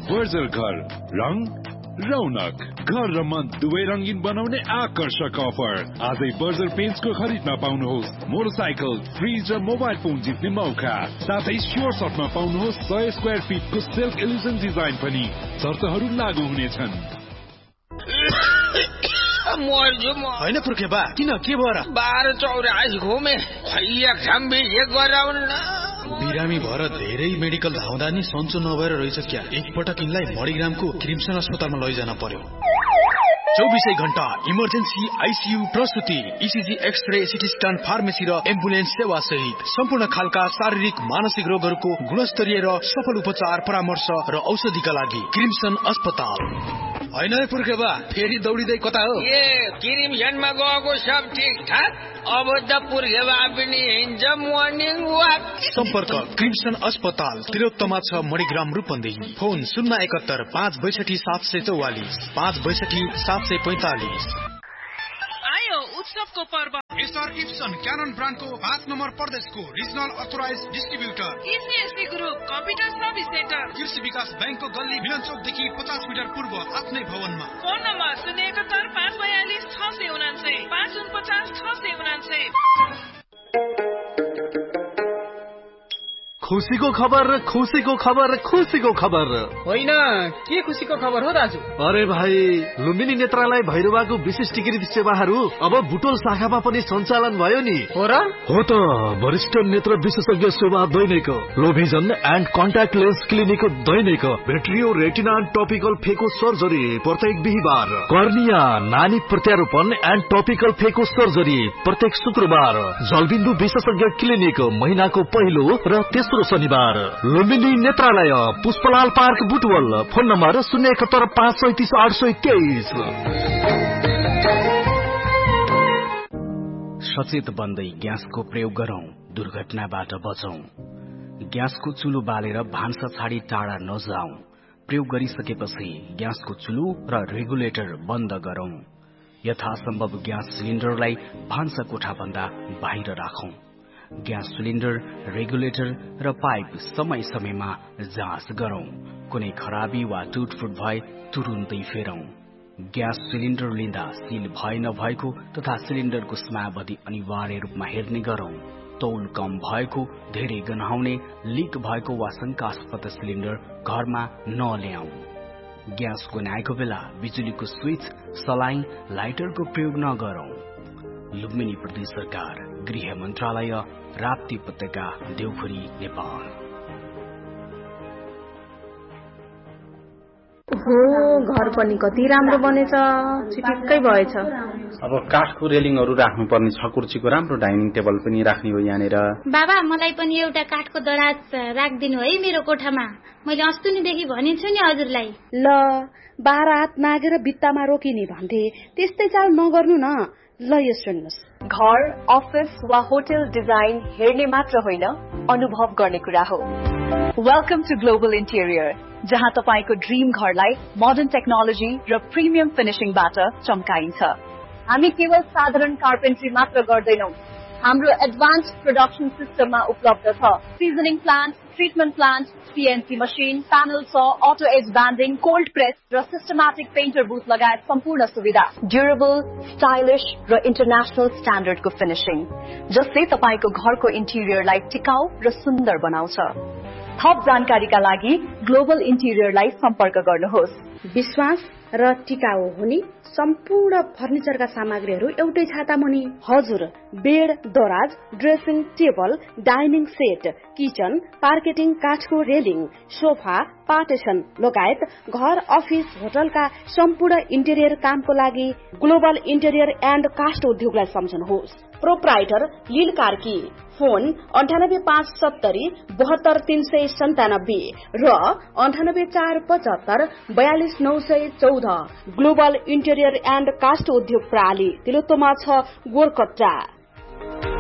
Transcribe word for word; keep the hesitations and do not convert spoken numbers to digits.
Berger घर, रङ रौनक। घर र मन दुवै रंगीन बनाउने आकर्षक अफर। आजै बर्जर पेन्ट्सको खरिदमा पाउनुहोस् मोटरसाइकल, फ्रिज र मोबाइल फोन जित्ने मौका। साथै स्योर सपमा पाउनुहोस् सय स्क्वायर फिटको सेल्फ इल्युजन डिजाइन पनि। शर्तहरू लागू हुनेछन्। होइन पुर्खे बा किन के भएर बाह्र चौरास घुमे एकछाम बिहे गराउन। बिरामी भएर धेरै मेडिकल धाउँदा नि सन्चो नभएर रहेछ क्या। एकपटक यिनलाई मणिग्रामको क्रिम्सन अस्पतालमा लैजान पर्यो। चौबिसै घण्टा emergency, ICU, प्रसुति, ECG, x-ray, CT scan, pharmacy र एम्बुलेन्स सेवा सहित सम्पूर्ण खालका शारीरिक मानसिक रोगहरूको गुणस्तरीय र सफल उपचार, परामर्श र औषधिका लागि क्रिम्सन अस्पताल। होइन पुर्खे बा फेरि दौडिँदै कता हो? ए क्रिम्सनमा गएको सब ठिक ठाक। अब त पुर्खे बा पनि हिँड्छ मर्निङ वाक। सम्पर्क क्रिम्सन अस्पताल, तिलोत्तमा छ मणिग्राम रूपन्देही। फोन शून्य एकहत्तर पाँच बैसठी सात सय चौवालिस पाँच बैसठी सात सय पैंतालिस। आयो उत्सवको पर्व। एसआर इप्सन क्यानन ब्रान्डको पाँच नम्बर प्रदेशको regional authorise distributor इसिएससी group computer service centre, कृषि विकास बैंकको गल्ली मिलन चौकदेखि पचास मिटर पूर्व आफ्नै भवनमा। फोन नम्बर शून्य एकहत्तर पाँच बयालिस छ सय उनान्सय पाँच उनपचास छ सय उनान्सय। खुसीको खबर, खुसीको खबर, खुसीको खबर। होइन के खुसीको खबर हो दाजु? अरे भाइ, लुम्बिनी नेत्रालय भैरवाको विशिष्टीकृत सेवाहरू अब बुटोल शाखामा पनि सञ्चालन भयो नि। हो र? हो त। वरिष्ठ नेत्र विशेषज्ञ सेवा दैनिक, लो vision and contact lens clinic Dainik, भेट्रियो retina topical फेको सर्जरी प्रत्येक बिहिबार, कर्निया नानी प्रत्यारोपण एन्ड टपिकल फेको सर्जरी प्रत्येक शुक्रबार, जलबिन्दु विशेषज्ञ क्लिनिक महिनाको पहिलो र तेस्रो शनिबार, लुम्बिनी नेत्रालय Pushpalal park Butwal. Phone number शून्य एकहत्तर पाँच सैतिस आठ सय तेइस। सचेत बन्दै ग्यासको प्रयोग गरौं, दुर्घटनाबाट बचौं। ग्यासको चुलो बालेर भान्सा छाडी टाढा नजाउँ। प्रयोग गरिसकेपछि ग्यासको चुलो र रेगुलेटर बन्द गरौं। यथासम्भव ग्यास सिलिन्डरलाई भान्सा कोठाभन्दा बाहिर राखौं। ग्यास सिलिन्डर, रेगुलेटर र पाइप समय समयमा जाँच गरौं। कुनै खराबी वा टुटफुट भए तुरुन्तै फेरौं। ग्यास सिलिन्डर लिँदा सिल भए नभएको तथा सिलिन्डरको स्म्याबधि अनिवार्य रूपमा हेर्ने गरौं। तौल कम भएको, धेरै गन्हाउने, लिक भएको वा शंकास्पद सिलिन्डर घरमा नल्याऊ। ग्यास गन्हाएको बेला बिजुलीको स्विच, सलाइन, लाइटरको प्रयोग नगरौं। लुम्बिनी प्रदेश सरकार, गृह मन्त्रालय, राप्ती उपत्यका, देउखुरी, नेपाल। हो घर पनि कति राम्रो बनेछ, चिटिक्कै भएछ। अब काठको रेलिङहरू राख्नु पर्ने छ, कुर्सीको राम्रो डाइनिङ टेबल पनि राख्ने हो यहाँनिर। बाबा मलाई पनि एउटा काठको दराज राखिदिनु है मेरो कोठामा। मैले अस्तिदेखि भनिछु नि हजुरलाई। ल बाह्र हात नागेर भित्तामा रोकिने भन्थे, त्यस्तै चाल नगर्नु न। ल यो सुन्नुहोस्, घर, अफिस वा होटल डिजाइन हेर्ने मात्र होइन, अनुभव गर्ने कुरा हो। वेलकम टु ग्लोबल इन्टेरियर, जहाँ तपाईको ड्रीम घरलाई मोडर्न टेक्नोलोजी र प्रिमियम फिनिशिङबाट चम्काइन्छ। हामी केवल साधारण कार्पेन्ट्री मात्र गर्दैनौं, हाम्रो एडभान्स प्रोडक्सन सिस्टममा उपलब्ध छ। Seasoning plant, treatment plant, CNC machine, panel saw, auto as banding, cold press र सिस्टमेटिक पेन्टर बुथ लगायत सम्पूर्ण सुविधा। ड्युरेबल, स्टाइलिश र इन्टरनेशनल स्ट्यान्डर्डको फिनिशिङ, जसले तपाईको घरको इन्टिरियरलाई टिकाउ र सुन्दर बनाउँछ। थप जानकारीका लागि ग्लोबल इन्टिरियरलाई सम्पर्क गर्नुहोस्। विश्वास र टिकाउ हुने सम्पूर्ण फर्निचरका सामग्रीहरू एउटै छाता मुनि। हजुर, बेड, दराज, dressing table, dining set, kitchen, पार्केटिङ, काठको रेलिङ, सोफा, पार्टिसन लगायत घर, अफिस, होटलका सम्पूर्ण इन्टेरियर कामको लागि ग्लोबल इन्टेरियर एन्ड कास्ट उद्योगलाई सम्झनुहोस्। प्रोप्राइटर लील कार्की। फोन अन्ठानब्बे पाँच सत्तरी बहत्तर तीन सय सन्तानब्बे र अन्ठानब्बे चार पचहत्तर बयालिस नौ सय चौध। ग्लोबल इन्टेरियर एन्ड कास्ट उद्योग प्रणाली, तिलोत्तमा छ, गोरकट्टा।